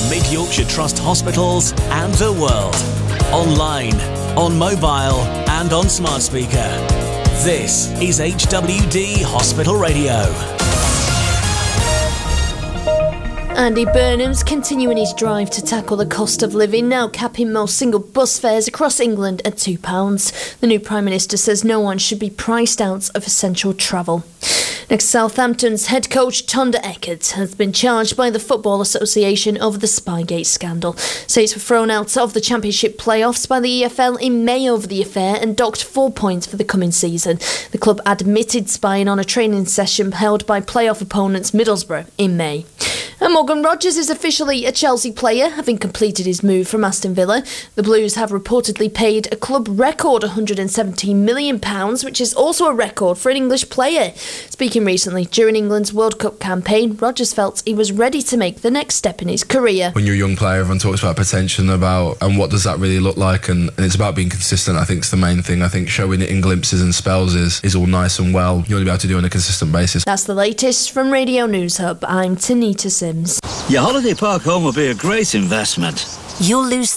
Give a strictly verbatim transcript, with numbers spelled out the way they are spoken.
from Mid Yorkshire Trust hospitals and the world. Online, on mobile and on smart speaker. This is H W D Hospital Radio. Andy Burnham's continuing his drive to tackle the cost of living, now capping most single bus fares across England at two pounds. The new Prime Minister says no one should be priced out of essential travel. Next, Southampton's head coach Tonda Eckert has been charged by the Football Association over the Spygate scandal. Saints were thrown out of the Championship playoffs by the E F L in May over the affair and docked four points for the coming season. The club admitted spying on a training session held by playoff opponents Middlesbrough in May. And Morgan Rogers is officially a Chelsea player, having completed his move from Aston Villa. The Blues have reportedly paid a club record one hundred seventeen million pounds, which is also a record for an English player. Speaking recently during England's World Cup campaign, Rogers felt he was ready to make the next step in his career. When you're a young player, everyone talks about potential and about and what does that really look like, and, and it's about being consistent. I think it's the main thing. I think showing it in glimpses and spells is, is all nice and well. You want to be able to do it on a consistent basis. That's the latest from Radio News Hub. I'm Tanita Sims. Your holiday park home will be a great investment. You'll lose